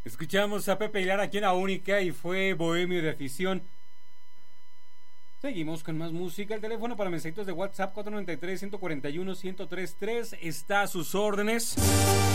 Escuchamos a Pepe Aguilar aquí en La Única y fue Bohemio de Afición. Seguimos con más música. El teléfono para mensajitos de WhatsApp 493-141-1033 está a sus órdenes.